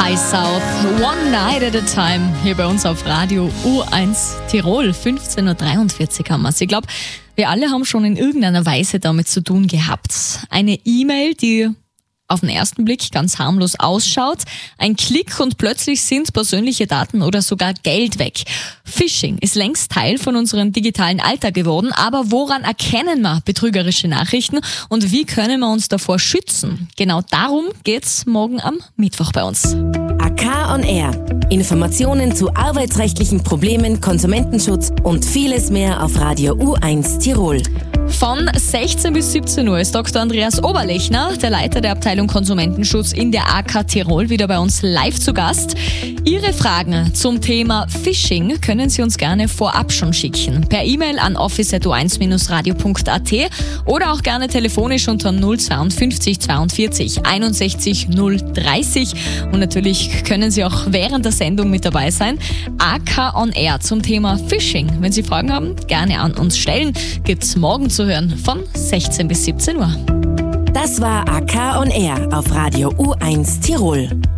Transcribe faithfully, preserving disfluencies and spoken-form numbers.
High South, One Night at a Time, hier bei uns auf Radio U eins Tirol, fünfzehn Uhr dreiundvierzig haben wir es. Ich glaube, wir alle haben schon in irgendeiner Weise damit zu tun gehabt. Eine E-Mail, die auf den ersten Blick ganz harmlos ausschaut, ein Klick und plötzlich sind persönliche Daten oder sogar Geld weg. Phishing ist längst Teil von unserem digitalen Alltag geworden, aber woran erkennen wir betrügerische Nachrichten und wie können wir uns davor schützen? Genau darum geht's morgen am Mittwoch bei uns. A K on Air. Informationen zu arbeitsrechtlichen Problemen, Konsumentenschutz und vieles mehr auf Radio U eins Tirol. Von sechzehn bis siebzehn Uhr ist Doktor Andreas Oberlechner, der Leiter der Abteilung Konsumentenschutz in der A K Tirol, wieder bei uns live zu Gast. Ihre Fragen zum Thema Phishing können Sie uns gerne vorab schon schicken. Per E-Mail an office at u eins radio punkt a t oder auch gerne telefonisch unter null fünf zwei zweiundvierzig einundsechzig null dreißig. Und natürlich können Sie auch während der Sendung mit dabei sein. A K on Air zum Thema Phishing. Wenn Sie Fragen haben, gerne an uns stellen. Gibt's morgen zu hören von sechzehn bis siebzehn Uhr. Das war A K on Air auf Radio U eins Tirol.